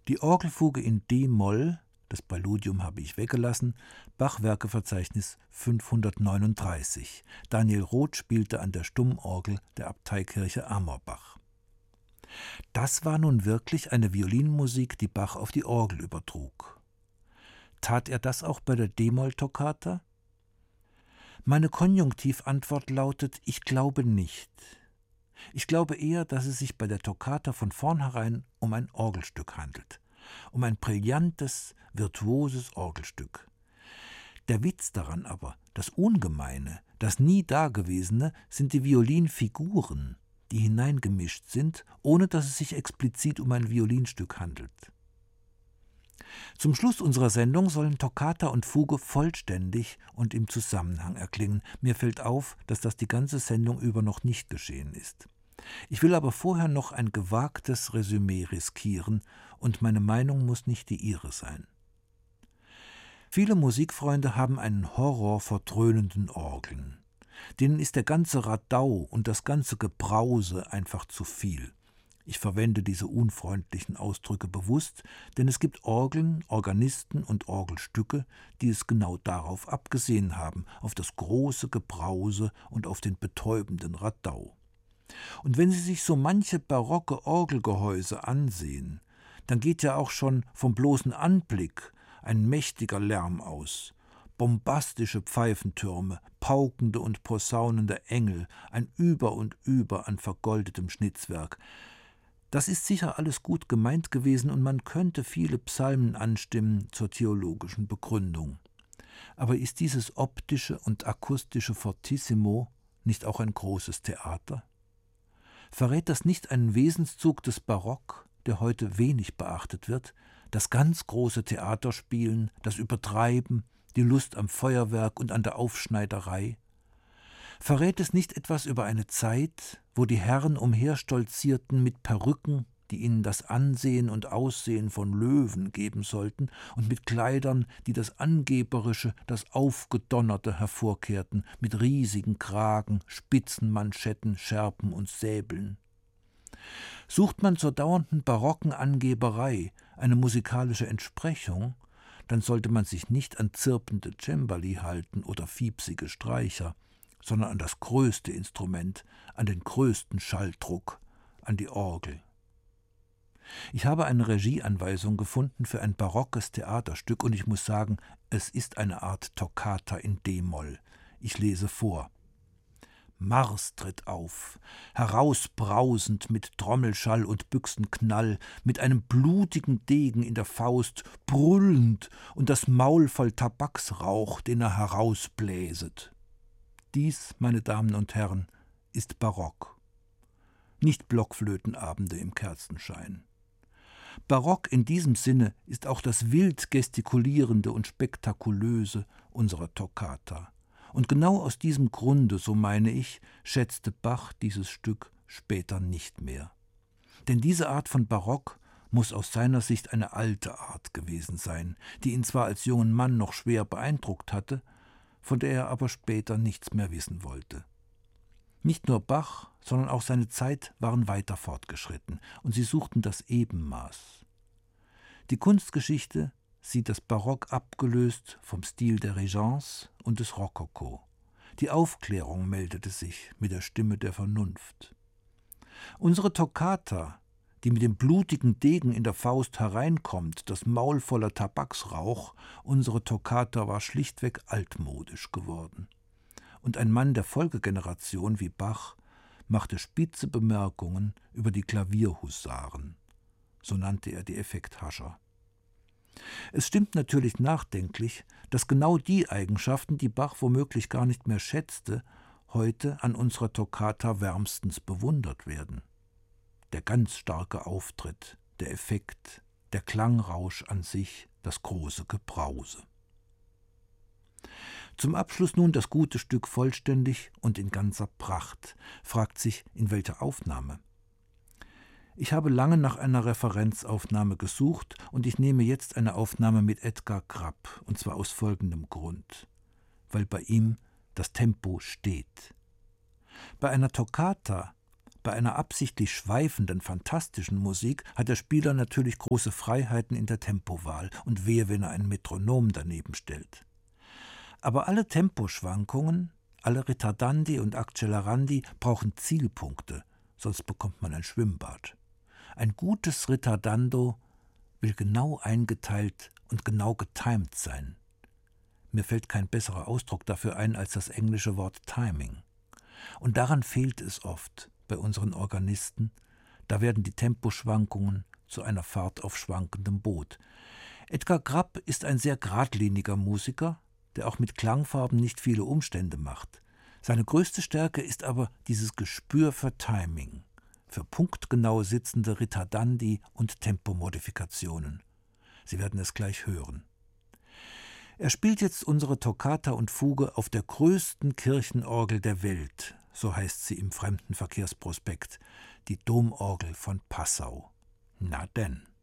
Die Orgelfuge in d-Moll, das Präludium habe ich weggelassen, Bach-Werkeverzeichnis 539. Daniel Roth spielte an der Stummorgel der Abteikirche Amorbach. Das war nun wirklich eine Violinmusik, die Bach auf die Orgel übertrug. Tat er das auch bei der d-Moll-Toccata? Meine Konjunktivantwort lautet: Ich glaube nicht. Ich glaube eher, dass es sich bei der Toccata von vornherein um ein Orgelstück handelt, um ein brillantes, virtuoses Orgelstück. Der Witz daran aber, das Ungemeine, das nie Dagewesene, sind die Violinfiguren, die hineingemischt sind, ohne dass es sich explizit um ein Violinstück handelt. Zum Schluss unserer Sendung sollen Toccata und Fuge vollständig und im Zusammenhang erklingen. Mir fällt auf, dass das die ganze Sendung über noch nicht geschehen ist. Ich will aber vorher noch ein gewagtes Resümee riskieren, und meine Meinung muss nicht die Ihre sein. Viele Musikfreunde haben einen Horror vor dröhnenden Orgeln. Denen ist der ganze Radau und das ganze Gebrause einfach zu viel. Ich verwende diese unfreundlichen Ausdrücke bewusst, denn es gibt Orgeln, Organisten und Orgelstücke, die es genau darauf abgesehen haben, auf das große Gebrause und auf den betäubenden Radau. Und wenn Sie sich so manche barocke Orgelgehäuse ansehen, dann geht ja auch schon vom bloßen Anblick ein mächtiger Lärm aus. Bombastische Pfeifentürme, paukende und posaunende Engel, ein Über und Über an vergoldetem Schnitzwerk. Das ist sicher alles gut gemeint gewesen und man könnte viele Psalmen anstimmen zur theologischen Begründung. Aber ist dieses optische und akustische Fortissimo nicht auch ein großes Theater? Verrät das nicht einen Wesenszug des Barock, der heute wenig beachtet wird, das ganz große Theaterspielen, das Übertreiben, die Lust am Feuerwerk und an der Aufschneiderei? Verrät es nicht etwas über eine Zeit, wo die Herren umherstolzierten mit Perücken, die ihnen das Ansehen und Aussehen von Löwen geben sollten, und mit Kleidern, die das Angeberische, das Aufgedonnerte hervorkehrten, mit riesigen Kragen, spitzen Manschetten, Schärpen und Säbeln? Sucht man zur dauernden barocken Angeberei eine musikalische Entsprechung, dann sollte man sich nicht an zirpende Cembali halten oder fiepsige Streicher, sondern an das größte Instrument, an den größten Schalldruck, an die Orgel. Ich habe eine Regieanweisung gefunden für ein barockes Theaterstück und ich muss sagen, es ist eine Art Toccata in d-Moll. Ich lese vor. Mars tritt auf, herausbrausend mit Trommelschall und Büchsenknall, mit einem blutigen Degen in der Faust, brüllend und das Maul voll Tabaksrauch, den er herausbläset. Dies, meine Damen und Herren, ist Barock. Nicht Blockflötenabende im Kerzenschein. Barock in diesem Sinne ist auch das wild Gestikulierende und Spektakulöse unserer Toccata. Und genau aus diesem Grunde, so meine ich, schätzte Bach dieses Stück später nicht mehr. Denn diese Art von Barock muss aus seiner Sicht eine alte Art gewesen sein, die ihn zwar als jungen Mann noch schwer beeindruckt hatte, von der er aber später nichts mehr wissen wollte. Nicht nur Bach, sondern auch seine Zeit waren weiter fortgeschritten, und sie suchten das Ebenmaß. Die Kunstgeschichte sieht das Barock abgelöst vom Stil der Regence und des Rokoko. Die Aufklärung meldete sich mit der Stimme der Vernunft. Unsere Toccata, die mit dem blutigen Degen in der Faust hereinkommt, das Maul voller Tabaksrauch, unsere Toccata war schlichtweg altmodisch geworden. Und ein Mann der Folgegeneration wie Bach machte spitze Bemerkungen über die Klavierhusaren. So nannte er die Effekthascher. Es stimmt natürlich nachdenklich, dass genau die Eigenschaften, die Bach womöglich gar nicht mehr schätzte, heute an unserer Toccata wärmstens bewundert werden. Der ganz starke Auftritt, der Effekt, der Klangrausch an sich, das große Gebrause. Zum Abschluss nun das gute Stück vollständig und in ganzer Pracht, fragt sich, in welcher Aufnahme. Ich habe lange nach einer Referenzaufnahme gesucht und ich nehme jetzt eine Aufnahme mit Edgar Grapp, und zwar aus folgendem Grund: weil bei ihm das Tempo steht. Bei einer Toccata Bei einer absichtlich schweifenden, fantastischen Musik hat der Spieler natürlich große Freiheiten in der Tempowahl und wehe, wenn er ein Metronom daneben stellt. Aber alle Temposchwankungen, alle Ritardandi und Accelerandi brauchen Zielpunkte, sonst bekommt man ein Schwimmbad. Ein gutes Ritardando will genau eingeteilt und genau getimed sein. Mir fällt kein besserer Ausdruck dafür ein als das englische Wort Timing. Und daran fehlt es oft bei unseren Organisten. Da werden die Temposchwankungen zu einer Fahrt auf schwankendem Boot. Edgar Grapp ist ein sehr geradliniger Musiker, der auch mit Klangfarben nicht viele Umstände macht. Seine größte Stärke ist aber dieses Gespür für Timing, für punktgenau sitzende Ritardandi und Tempomodifikationen. Sie werden es gleich hören. Er spielt jetzt unsere Toccata und Fuge auf der größten Kirchenorgel der Welt, so heißt sie im Fremdenverkehrsprospekt, die Domorgel von Passau. Na denn.